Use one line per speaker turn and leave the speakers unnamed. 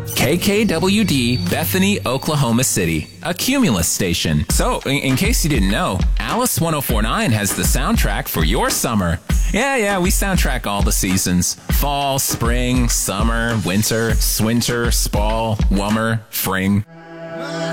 KKWD, Bethany, Oklahoma City, a Cumulus station. So, in case you didn't know, Alice 1049 has the soundtrack for your summer. Yeah, we soundtrack all the seasons. Fall, spring, summer, winter, swinter, spall, wummer, fring.